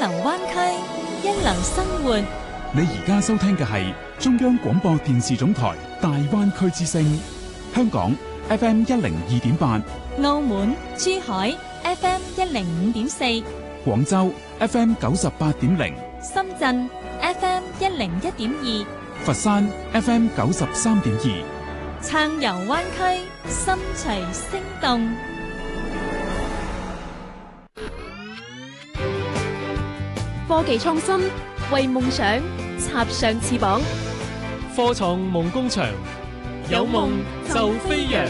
流灣區，一流生活。 你而家收聽嘅係中央廣播電視總台大灣區之聲，香港 FM 102.8， 澳門、珠海 FM 105.4， 廣州 FM 98.0， 深圳 FM 101.2， 佛山 FM 93.2， 暢遊灣區，心隨聲動。 科技創新，為夢想插上翅膀。 科創夢工場，有夢就飛揚。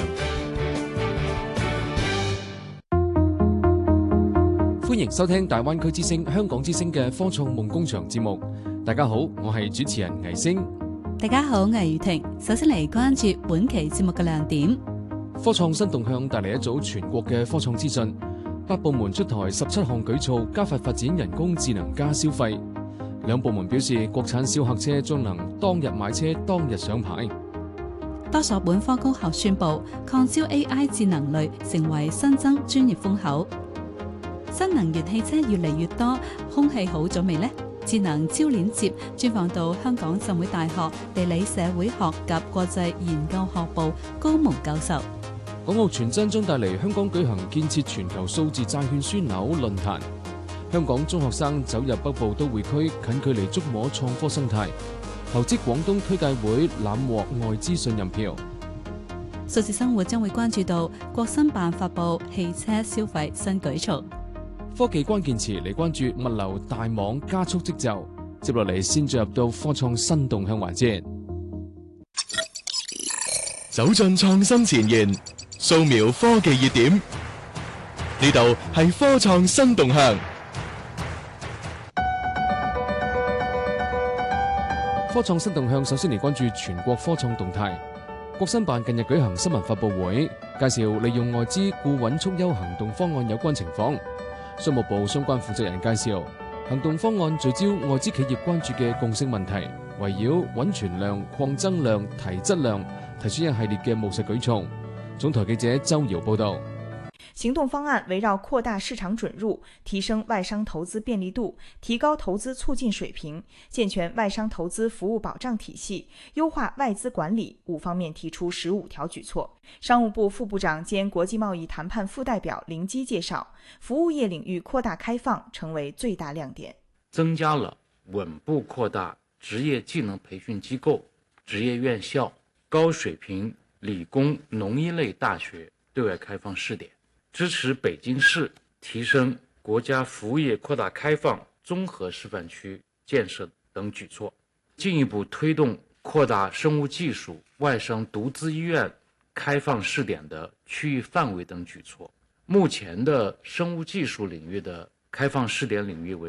歡迎收聽大灣區之聲、香港之聲嘅科創夢工場節目。大家好，我係主持人倪星。 大家好，魏如婷。首先嚟關注本期節目嘅亮點。 科創新動向帶嚟一組全國嘅科創資訊，8部門出台17項舉措，加快發展人工智能加消費。2部門表示，國產小客車將能當日買車當日上牌。 多所本科高校宣布擴招 AI 智能類成為新增專業風口。新能源汽車越嚟越多，空氣好咗未呢？智能超鏈接專訪到香港浸會大學地理社會學及國際研究學部高蒙教授。 港澳傳真將帶嚟香港舉行建設全球數字債券樞紐論壇。香港中學生走入北部都會區，近距離觸摸創科生態。投資廣東推介會攬獲外資信任票。 數字生活將會關注到國新辦發布汽車消費新舉措。 科技關鍵詞嚟關注物流大網加速織就。接落嚟先進入到科創新動向環節， 走進創新前沿，掃描科技熱點。呢度係科創新動向。 科創新動向首先嚟關注全國科創動態。國新辦近日舉行新聞發佈會，介紹利用外資固穩促優行動方案有關情況。商務部相關負責人介紹，行動方案聚焦外資企業關注嘅共性問題，圍繞穩存量、擴增量、提質量，提出一系列嘅務實舉措。總台記者周瑤報道。 行動方案圍繞擴大市場准入、提升外商投資便利度、提高投資促進水平、健全外商投資服務保障體系、優化外資管理5方面提出15條舉措。商務部副部長兼國際貿易談判副代表林基介紹，服務業領域擴大開放成為最大亮點， 增加了穩步擴大職業技能培訓機構、職業院校、高水平理工農醫類大學對外開放試點，支持北京市提升國家服務業擴大開放綜合示範區建設等舉措，進一步推動擴大生物技術外商獨資醫院開放試點的區域範圍等舉措。目前的生物技術領域的開放試點領域為